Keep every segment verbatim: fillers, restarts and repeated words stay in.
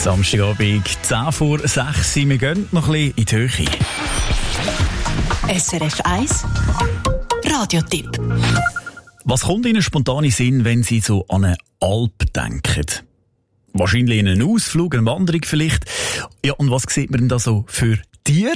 Samstagabend, zehn vor sechs. Wir gehen noch ein bisschen in die Höhe. S R F eins Radiotipp. Was kommt Ihnen spontan in den Sinn, wenn Sie so an eine Alp denken? Wahrscheinlich in einen Ausflug, eine Wanderung vielleicht. Ja, und was sieht man denn da so für Tiere?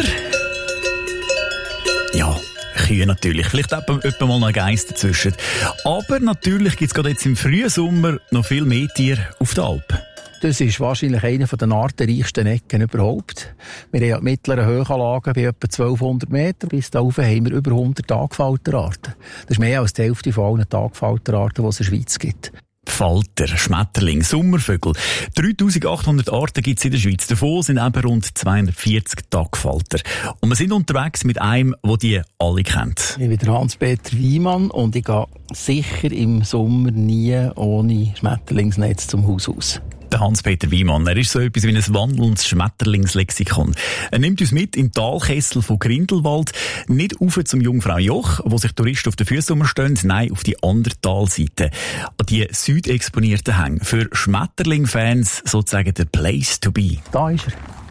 Ja, Kühe natürlich. Vielleicht etwa, etwa mal noch Geister dazwischen. Aber natürlich gibt es gerade jetzt im frühen Sommer noch viel mehr Tiere auf der Alp. Das ist wahrscheinlich eine der artenreichsten Ecken überhaupt. Wir haben ja die mittleren Höhenlagen bei etwa zwölfhundert Meter. Bis da rauf haben wir über hundert Tagfalterarten. Das ist mehr als die Hälfte von allen Tagfalterarten, die es in der Schweiz gibt. Falter, Schmetterling, Sommervögel. dreitausendachthundert Arten gibt es in der Schweiz. Davon sind eben rund zweihundertvierzig Tagfalter. Und wir sind unterwegs mit einem, der die alle kennt. Ich bin der Hans-Peter Wiemann und ich gehe sicher im Sommer nie ohne Schmetterlingsnetz zum Haus aus. Der Hans-Peter Wiemann, er ist so etwas wie ein wandelndes Schmetterlingslexikon. Er nimmt uns mit in den Talkessel von Grindelwald, nicht rauf zum Jungfrau Joch, wo sich Touristen auf den Füßen umstehen, nein, auf die andere Talseite, an die südexponierten Hänge. Für Schmetterling-Fans sozusagen der Place to be. Da ist er.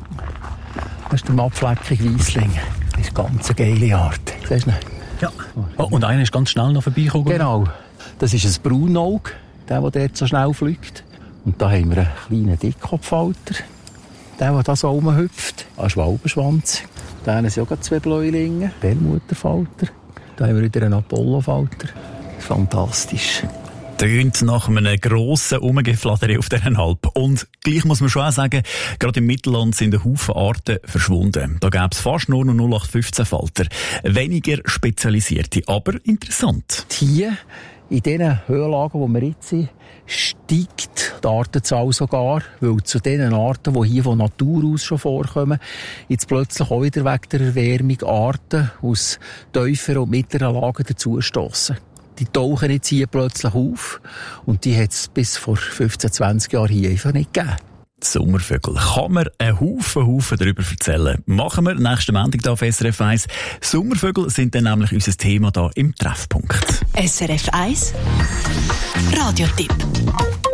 Das ist der Mattfleckig-Weissling. Das ist eine ganz geile Art. Siehst du ihn? Ja. Oh, und einer ist ganz schnell noch vorbeigekommen. Genau. Das ist ein Braunauge, der, der dort so schnell fliegt. Und da haben wir einen kleinen Dickkopffalter, der, der da so rumhüpft. Ein Schwalbenschwanz. Da sind auch zwei Bläulinge. Perlmutterfalter. Da haben wir wieder einen Apollofalter. Fantastisch. Tönt nach einem grossen Umgeflatter auf dieser Alp. Und gleich muss man schon auch sagen, gerade im Mittelland sind ein Haufen Arten verschwunden. Da gäbe es fast nur noch null acht fünfzehn Falter. Weniger spezialisierte, aber interessant. Hier, in diesen Höhenlagen, wo wir jetzt sind, steigt die Artenzahl sogar, weil zu den Arten, die hier von Natur aus schon vorkommen, jetzt plötzlich auch wieder wegen der Erwärmung Arten aus tieferen und mittleren Lagen dazustossen. Die tauchen jetzt hier plötzlich auf und die hat es bis vor fünfzehn, zwanzig Jahren hier einfach nicht gegeben. Sommervögel. Kann man einen Haufen, Haufen darüber erzählen. Machen wir nächsten Montag hier auf S R F eins. Sommervögel sind dann nämlich unser Thema hier im Treffpunkt. S R F eins Radiotipp.